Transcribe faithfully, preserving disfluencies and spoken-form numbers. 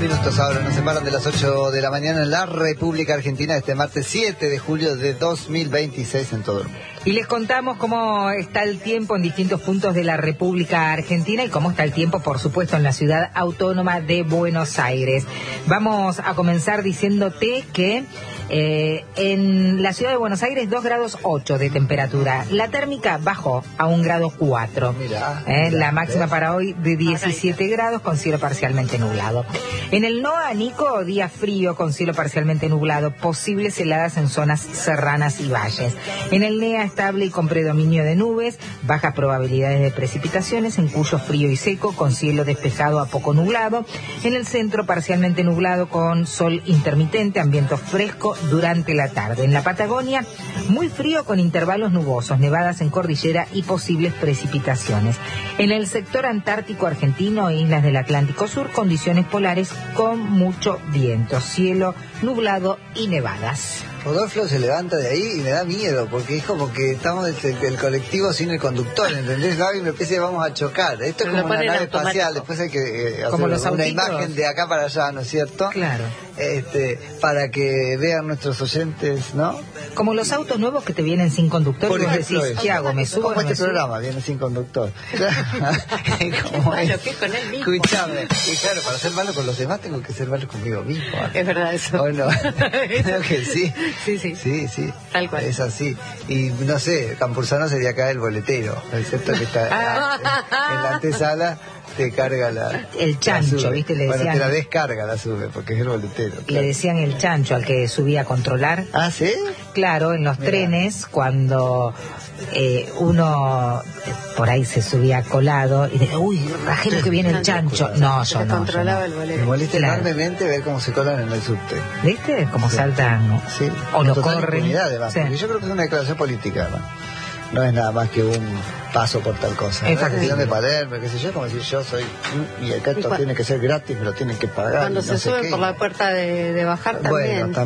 minutos ahora nos separan de las ocho de la mañana en la República Argentina este martes siete de julio de dos mil veintiséis en todo el mundo. Y les contamos cómo está el tiempo en distintos puntos de la República Argentina y cómo está el tiempo, por supuesto, en la ciudad autónoma de Buenos Aires. Vamos a comenzar diciéndote que eh, en la ciudad de Buenos Aires dos grados ocho de temperatura. La térmica bajó a un grado cuatro. Mirá, eh, mirá, la máxima ¿ves? para hoy de diecisiete grados con cielo parcialmente nublado. En el NOA, Nico, día frío con cielo parcialmente nublado, posibles heladas en zonas serranas y valles. En el NEA, estable y con predominio de nubes, bajas probabilidades de precipitaciones, en Cuyo frío y seco con cielo despejado a poco nublado. En el centro, parcialmente nublado con sol intermitente, ambiente fresco durante la tarde. En la Patagonia, muy frío con intervalos nubosos, nevadas en cordillera y posibles precipitaciones. En el sector antártico argentino e islas del Atlántico Sur, condiciones polares con mucho viento, cielo nublado y nevadas. Rodolfo se levanta de ahí y me da miedo, porque es como que estamos del, del colectivo sin el conductor, ¿entendés, Gaby? Me parece que vamos a chocar. Esto es Pero como una nave automático. espacial, después hay que eh, Como hacer los una autitos. imagen de acá para allá, ¿no es cierto? Claro. Este, para que vean nuestros oyentes, ¿no? Como los autos nuevos que te vienen sin conductor, Por y vos ejemplo, decís, eso. ¿qué hago? ¿Me subo o Como no me este subo? programa viene sin conductor. Como Malo, es. que es con él mismo. Escuchame, y claro, para ser malo con los demás tengo que ser malo conmigo mismo. Es verdad eso. ¿O no? Creo que sí. Sí, sí. Sí, sí. Tal cual. Es así. Y no sé, Campuzano sería acá el boletero, excepto que está Ah. en la antesala, te carga la... El chancho, la sube. ¿viste? Le Bueno, decían- te la descarga, la sube, porque es el boletero. Le claro. decían el chancho al que subía a controlar. ¿Ah, sí? Claro, en los Mirá. trenes, cuando eh, uno eh, por ahí se subía colado y decía, uy, Rajelo, que viene el chancho. No, yo Se no. yo controlaba no. el Me bolero. molesta Claro. enormemente ver cómo se colan en el subte. ¿Viste? Como Sí. saltan Sí, o con lo total corren. impunidad, además, Sí. porque yo creo que es una declaración política, ¿no? No es nada más que un paso por tal cosa. Es ¿no? factible. Decisión de Palermo, qué sé yo, como decir yo soy... mm, Y acá Y esto cua- tiene que ser gratis, me lo tienen que pagar. Cuando y no se sé suben qué. por la puerta de, de bajar Bueno, también.